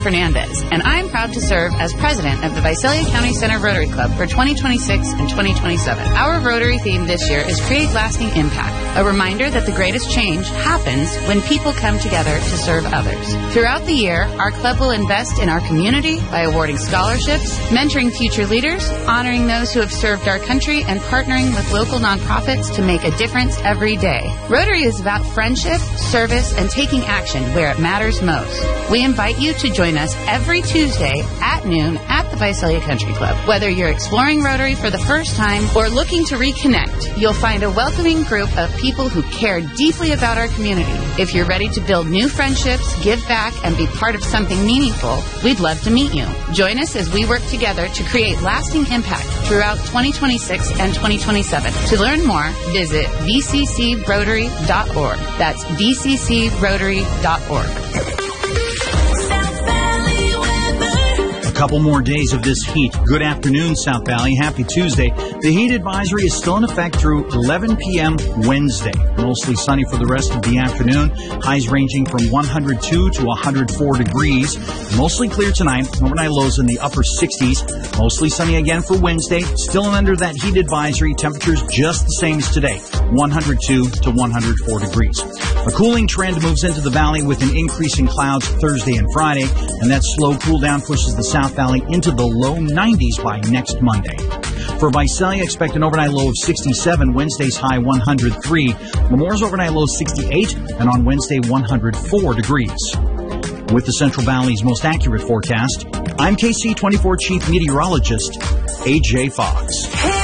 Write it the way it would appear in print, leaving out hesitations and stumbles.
Fernandez, and I'm proud to serve as president of the Visalia County Center Rotary Club for 2026 and 2027. Our Rotary theme this year is Create Lasting Impact, a reminder that the greatest change happens when people come together to serve others. Throughout the year, our club will invest in our community by awarding scholarships, mentoring future leaders, honoring those who have served our country, and partnering with local nonprofits to make a difference every day. Rotary is about friendship, service, and taking action where it matters most. We invite you to join us every Tuesday at noon at the Visalia Country Club. Whether you're exploring Rotary for the first time or looking to reconnect, you'll find a welcoming group of people who care deeply about our community. If you're ready to build new friendships, give back, and be part of something meaningful, we'd love to meet you. Join us as we work together to create lasting impact throughout 2026 and 2027. To learn more, visit vccrotary.org. That's vccrotary.org. Couple more days of this heat. Good afternoon, South Valley. Happy Tuesday. The heat advisory is still in effect through 11 p.m. Wednesday. Mostly sunny for the rest of the afternoon. Highs ranging from 102 to 104 degrees. Mostly clear tonight. Overnight lows in the upper 60s. Mostly sunny again for Wednesday. Still under that heat advisory. Temperatures just the same as today. 102 to 104 degrees. A cooling trend moves into the valley with an increase in clouds Thursday and Friday, and that slow cool down pushes the South Valley into the low 90s by next Monday. For Visalia, expect an overnight low of 67, Wednesday's high 103, Lemore's overnight low 68, and on Wednesday 104 degrees. With the Central Valley's most accurate forecast, I'm KC24 Chief Meteorologist AJ Fox.